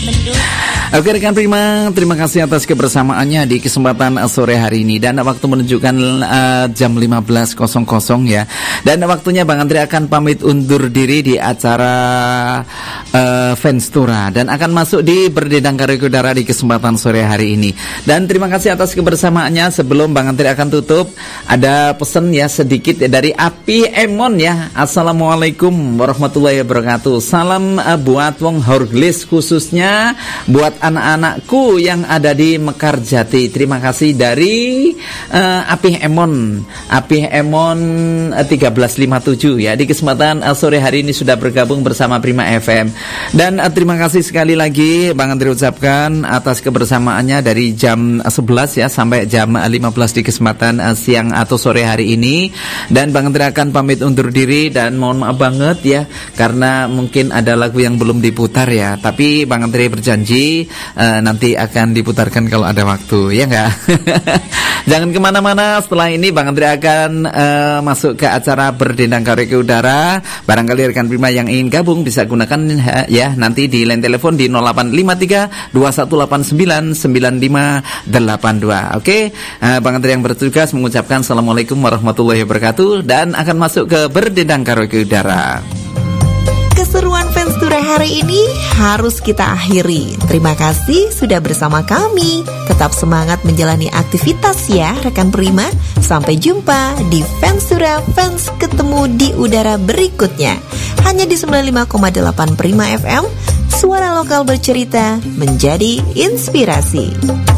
Oke rekan Prima, terima kasih atas kebersamaannya di kesempatan sore hari ini. Dan waktu menunjukkan jam 15.00 ya. Dan waktunya Bang Andre akan pamit undur diri di acara Fenstura, dan akan masuk di Berdendang Karaoke Udara di kesempatan sore hari ini. Dan terima kasih atas kebersamaannya. Sebelum Bang Andre akan tutup, ada pesan ya sedikit dari Api Emon ya. Assalamualaikum warahmatullahi wabarakatuh. Salam buat wong Horglis, khususnya buat anak-anakku yang ada di Mekarjati. Terima kasih dari Apih Emon 1357 ya. Di kesempatan sore hari ini sudah bergabung bersama Prima FM. Dan terima kasih sekali lagi Bang Andre ucapkan atas kebersamaannya dari jam 11 ya sampai jam 15 di kesempatan siang atau sore hari ini. Dan Bang Andre akan pamit undur diri, dan mohon maaf banget ya karena mungkin ada lagu yang belum diputar ya. Tapi Bang Andre berjanji nanti akan diputarkan kalau ada waktu, ya enggak? Jangan kemana-mana, setelah ini Bang Andre akan masuk ke acara Berdendang Karaoke Udara. Barangkali rekan Prima yang ingin gabung bisa gunakan ya nanti di line telepon di 0853 2189 9582. Oke, Bang Andre yang bertugas mengucapkan Assalamualaikum warahmatullahi wabarakatuh dan akan masuk ke Berdendang Karaoke Udara. Keseruan Fenstura hari ini harus kita akhiri. Terima kasih sudah bersama kami. Tetap semangat menjalani aktivitas ya rekan Prima. Sampai jumpa di Fenstura Fans ketemu di udara berikutnya. Hanya di 95,8 Prima FM. Suara lokal bercerita menjadi inspirasi.